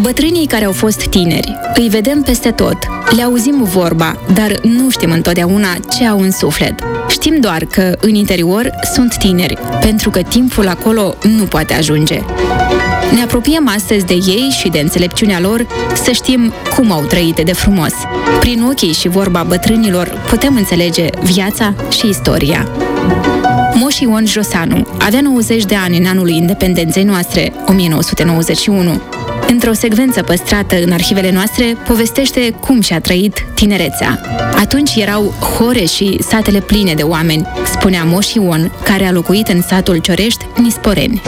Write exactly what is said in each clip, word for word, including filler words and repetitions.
Bătrânii care au fost tineri, îi vedem peste tot, le auzim vorba, dar nu știm întotdeauna ce au în suflet. Știm doar că în interior sunt tineri, pentru că timpul acolo nu poate ajunge. Ne apropiem astăzi de ei și de înțelepciunea lor să știm cum au trăit de frumos. Prin ochii și vorba bătrânilor putem înțelege viața și istoria. Moș Ion Josanu avea nouăzeci de ani în anul independenței noastre, o mie nouă sute nouăzeci și unu. Într-o secvență păstrată în arhivele noastre, povestește cum și-a trăit tinerețea. Atunci erau hore și satele pline de oameni, spunea Moș Ion, care a locuit în satul Ciorești, Nisporeni.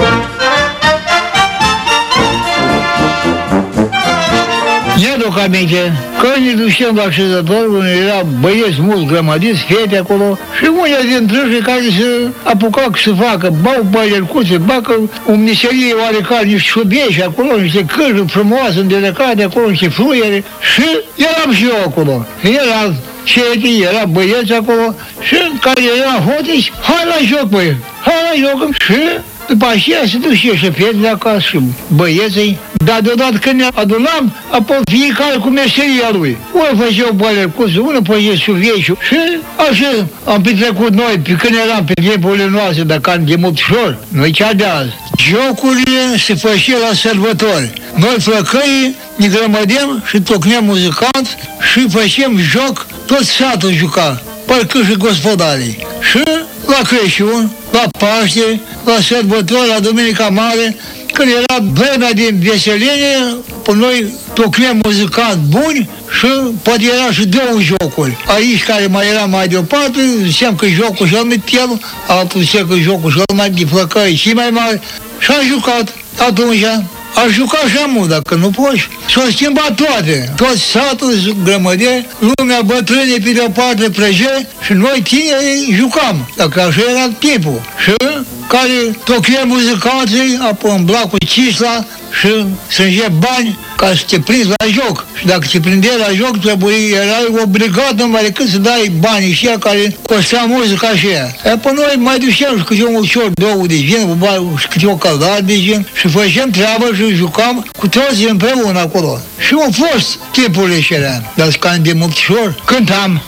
Mi-aduc aminte că ne ducem la așezător, unde era băieți mulți grămădiți, fete acolo, și unii dintre ei care se apucau să facă, bau băiercuțe, bacă o miserie oarecare, niște șubieși acolo, niște cârjuri frumoase, îndelecate acolo, niște fluiere, și eram și eu acolo. Era fete, era băieți acolo, și care era hotici, hai la joc, băie, hai la joc, și după aceea se duce și fetele acasă și băieții, dar deodată când ne adunam, apoi fiecare cu meseria lui. Unul făceau bălercuțe, unul făcea șuvieciu și așa am petrecut noi, pe când eram pe timpurile noastre, dacă am de multișor, noi cea de azi. Jocurile se făceau la sărbători. Noi flăcăii ne grămădem și tocnem muzicanți și făceam joc, tot satul juca, parcă și gospodarii. Și la Crăciun, la Paște, la sărbători, la Duminica Mare, când era vremea din veselenie, pe noi tocnem muzicanți buni și poate era și două jocuri. Aici, care mai era mai deoparte, ziceam că jocul cel mai tel, altul zice că jocul cel mai de flăcăi și mai mare. Și am jucat atunci. Aș juca așa mult, dacă nu poți. S-au schimbat toate. Tot satul grămădie, lumea bătrâne pe de-o parte prăje și noi tineri jucam, dacă așa era timpul. Și care tochem muzicanții, apoi îmbla cu cisla și strânge bani ca să te prinzi la joc. Și dacă te prindei la joc, trebuie, erai obligat numai decât să dai banii și ea care costea muzica și ea. E, pe noi mai duceam și câte un ușor, două de gin, și câte o caldare de gin și făceam treabă și jucam cu toți împreună acolo. Și au fost timpurile și alea. Dar scani de multișor, cântam.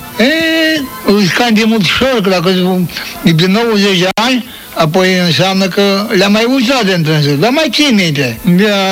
E, scani de multișor, că dacă e de nouăzeci de ani, apoi înseamnă că le-am mai uzat de întânsă, dar mai țin minte.